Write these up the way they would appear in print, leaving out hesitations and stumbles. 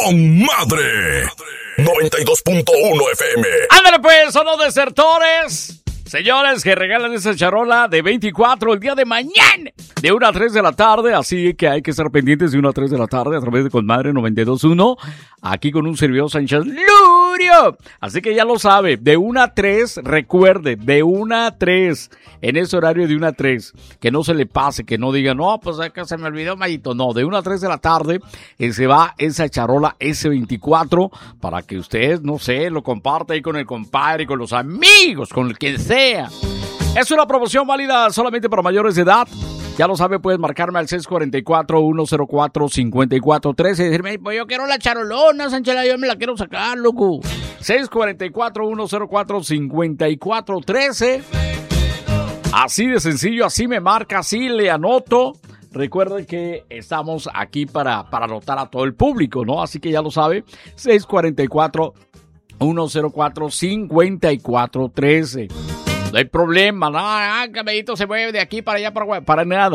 con madre. 92.1 FM. ¡Ándale pues, son los desertores! Señores, que regalan esa charola de 24 el día de mañana, de 1 a 3 de la tarde, así que hay que estar pendientes de 1 a 3 de la tarde a través de Conmadre 92.1, aquí con un servidor Sánchez Lurio. Así que ya lo sabe, de 1 a 3, recuerde, de 1 a 3, en ese horario de 1 a 3, que no se le pase, que no diga, no, pues acá se me olvidó, Mayito. No, de 1 a 3 de la tarde se va esa charola S24 para que usted, no sé, lo comparta ahí con el compadre, con los amigos, con el que sea. Es una promoción válida solamente para mayores de edad. Ya lo sabe, puedes marcarme al 644-104-5413 y decirme, pues yo quiero la charolona, Sanchela, yo me la quiero sacar, loco. 644-104-5413. Así de sencillo, así me marca, así le anoto. Recuerden que estamos aquí para anotar a todo el público, ¿no? Así que ya lo sabe, 644-104-5413. No hay problema, no, caballito se mueve de aquí para allá, para nada.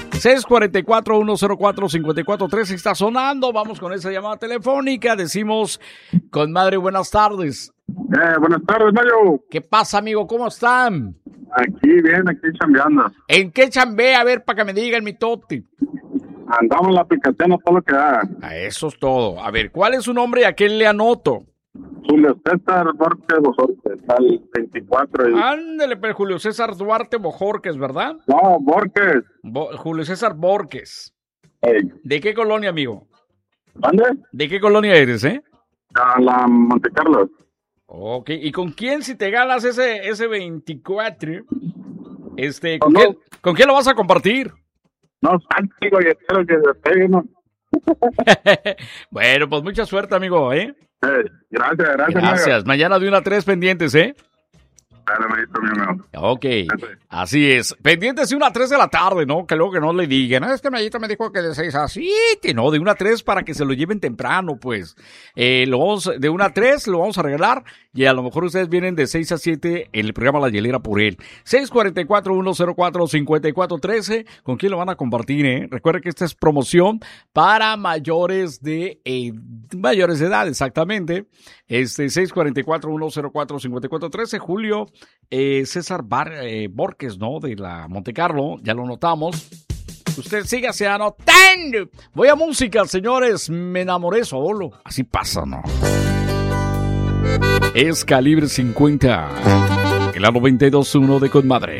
644-104-5413 está sonando. Vamos con esa llamada telefónica. Decimos, Conmadre, buenas tardes. Buenas tardes, Mayo. ¿Qué pasa, amigo? ¿Cómo están? Aquí bien, aquí chambeando. ¿En qué chambea? A ver, para que me diga el mitote. Andamos en la aplicación, todo lo que da. Eso es todo. A ver, ¿cuál es su nombre y a quién le anoto? Julio César Borges Bojorques, al 24. Ándale, pero Julio César Duarte Bojorques, ¿verdad? No, Borges. Julio César Borges. Hey. ¿De qué colonia, amigo? ¿Dónde? ¿De qué colonia eres, A la Monte Carlos. Ok, ¿y con quién si te ganas ese 24? ¿Con quién lo vas a compartir? No, Santiago, y espero que se pegue, ¿no? Bueno, pues mucha suerte, amigo, Gracias. Gracias. Mañana de 1 a 3 pendientes, Dale, manito, mi amigo. Ok, así es. Pendientes de 1 a 3 de la tarde, ¿no? Que luego que no le digan, es que Mayito me dijo que de 6 a 7, ¿no? De 1 a 3 para que se lo lleven temprano, pues. De 1 a 3 lo vamos a regalar y a lo mejor ustedes vienen de 6 a 7 en el programa La Hielera por él. 644-104-5413. ¿Con quién lo van a compartir, Recuerden que esta es promoción para mayores de edad, exactamente. 644-104-5413. Julio César Borges, ¿no? De la Monte Carlo, ya lo notamos. Usted sígase anotando. Voy a música, señores. Me enamoré solo. Así pasa, ¿no? Es Calibre 50. El 92.1 de Conmadre.